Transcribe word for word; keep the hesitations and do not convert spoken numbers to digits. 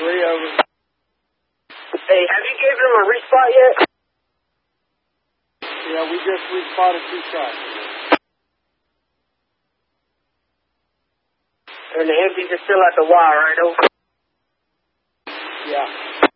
Three over. Hey, have you given him a respot yet? Yeah, we just respotted two shots. And the empties are still at the Y, right? Over. Yeah.